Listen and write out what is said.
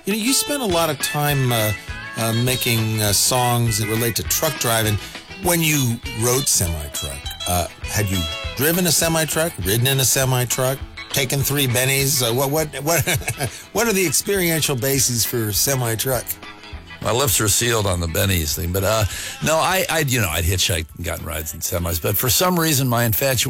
You spent a lot of time making songs that relate to truck driving. When you rode semi-truck, had you driven a semi-truck, ridden in a semi-truck, taken 3 bennies? What are the experiential bases for semi-truck? My lips are sealed on the bennies thing, but no, I'd hitchhiked and gotten rides in semis. But for some reason, my infatuation